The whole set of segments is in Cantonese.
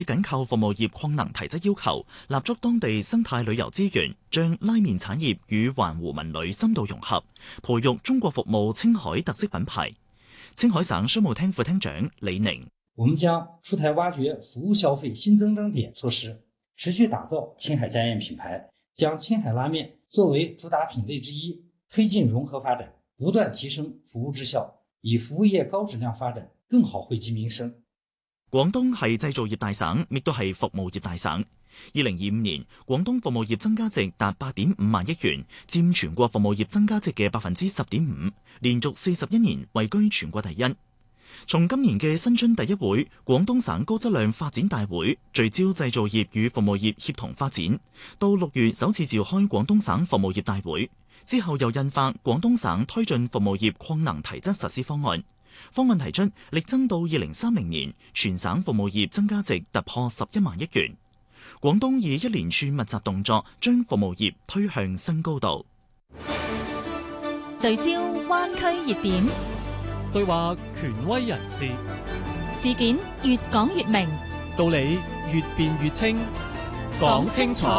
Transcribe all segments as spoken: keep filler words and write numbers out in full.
緊扣服務業擴能提質要求，立足當地生態旅遊資源，將拉麵產業與環湖文旅深度融合，培育中國服務青海特色品牌。青海省商務廳副廳長李寧： 我們將出台挖掘服務消費新增長點措施，持續打造青海家宴品牌，將青海拉麵作為主打品類之一，推進融合發展，不斷提升服務質效，以服務業高質量發展更好惠及民生。 廣東係製造業大省，亦都係服務業大省。二零二五年，廣東服務業增加值達八點五萬億元，佔全國服務業增加值嘅百分之十點五，連續四十一年位居全國第一。從今年嘅新春第一會廣東省高質量發展大會，聚焦製造業與服務業協同發展，到六月首次召開廣東省服務業大會，之後又印發廣東省推進服務業擴能提質實施方案。方案提出，力爭到二零三零年，全省服務業增加值突破十一萬億元。廣東以一連串密集動作，將服務業推向新高度。 聚焦灣區熱點， 對話權威人士， 事件越講越明， 道理越辯越清，講清楚。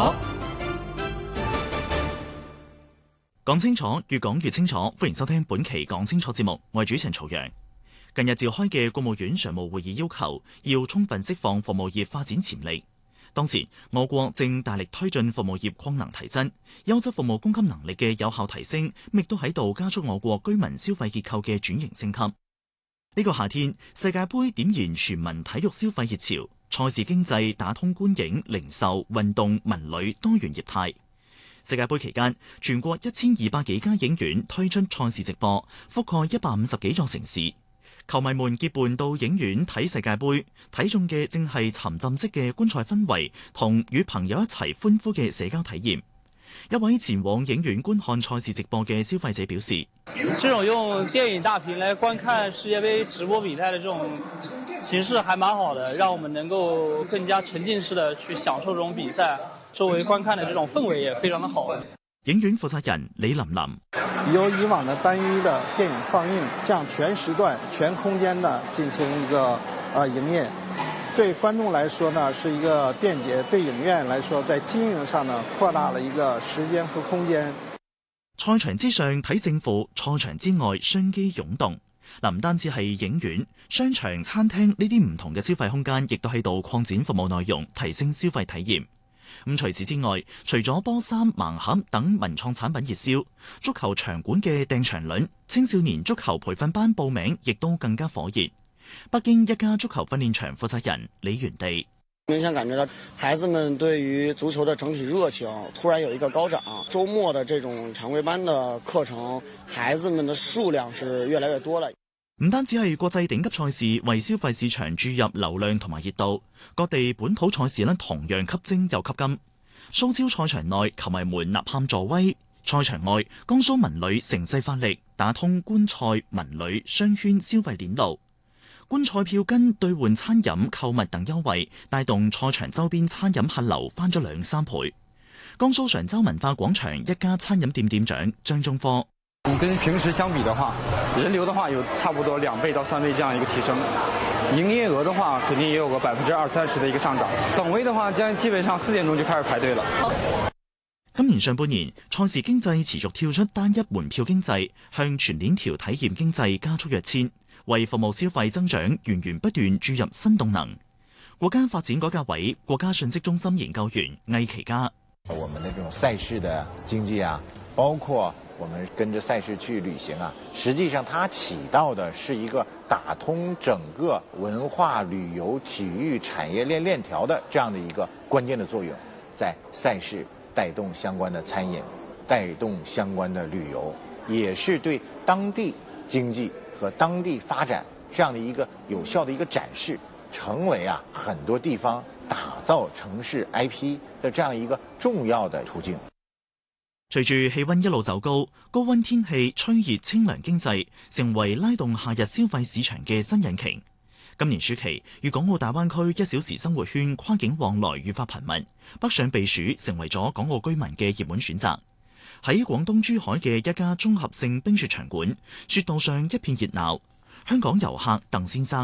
講清楚，越講越清楚。歡迎收聽本期講清楚節目，我係主持人曹陽。近日召開嘅國務院常務會議要求，要充分釋放服務業發展潛力。當時，我國正大力推進服務業擴能提質，優質服務供給能力嘅有效提升，亦都喺度加速我國居民消費結構嘅轉型升級。呢個夏天，世界盃點燃全民體育消費熱潮，賽事經濟打通觀影、零售、運動、文旅多元業態。世界盃期間，全國一千二百幾家影院推出賽事直播，覆蓋一百五十幾座城市。球迷們結伴到影院睇世界盃，睇中嘅正係沉浸式嘅觀賽氛圍同與朋友一齊歡呼嘅社交體驗。一位前往影院觀看賽事直播嘅消費者表示： 這種用電影大屏來觀看世界盃直播比賽的這種形式還蠻好的，讓我們能夠更加沉浸式的去享受這種比賽，周圍觀看的這種氛圍也非常的好。 影院負責人李琳琳： 由以往的單一的電影放映，這樣全時段、全空間的進行一個呃營業，對觀眾來說呢是一個便捷，對影院來說在經營上呢擴大了一個時間和空間。 賽場之上睇勝負，賽場之外商機湧動。嗱，唔單止係影院、商場、餐廳呢啲唔同嘅消費空間，亦都喺度擴展服務內容，提升消費體驗。咁除此之外，除咗波衫、盲盒等文創產品熱銷，足球場館嘅訂場率、青少年足球培訓班報名亦都更加火熱。北京一家足球訓練場負責人李元地： 明顯感覺到孩子們對於足球的整體熱情突然有一個高漲，周末的這種常規班的課程，孩子們的數量是越來越多了。 唔單止係國際頂級賽事為消費市場注入流量同埋熱度，各地本土賽事呢同樣吸睛又吸金。蘇超賽場內球迷們吶喊助威，賽場外江蘇文旅乘勢發力，打通觀賽文旅商圈消費鏈路。觀賽票根兌換餐飲購物等優惠，帶動賽場周邊餐飲客流翻咗兩三倍。江蘇常州文化廣場一家餐飲店店長張中科： 跟平時相比的話，人流的話有差不多兩倍到三倍這樣一個提升，營業額的話肯定也有個百分之二三十的一個上漲。等位的話，將基本上四點鐘就開始排隊了。 今年上半年，賽事經濟持續跳出單一門票經濟，向全鏈條體驗經濟加速躍遷，為服務消費增長源源不斷注入新動能。國家發展改革委國家信息中心研究員魏其嘉： 我們的這種賽事的經濟啊，包括我們跟着賽事去旅行啊，實際上它起到的是一個打通整個文化旅遊體育產業鏈鏈條的這樣的一個關鍵的作用，在賽事帶動相關的餐飲，帶動相關的旅遊，也是對當地經濟和當地發展這樣的一個有效的一個展示，成為啊很多地方打造城市 I P 的這樣一個重要的途徑。 隨住氣溫一路走高，高溫天氣吹熱清涼經濟，成為拉動夏日消費市場嘅新引擎。今年暑期，粵港澳大灣區一小時生活圈跨境往來愈發頻密，北上避暑成為咗港澳居民嘅熱門選擇。喺廣東珠海嘅一家綜合性冰雪場館，雪道上一片熱鬧。香港遊客鄧先生：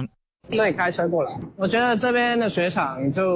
那你开车过来，我觉得这边的雪场就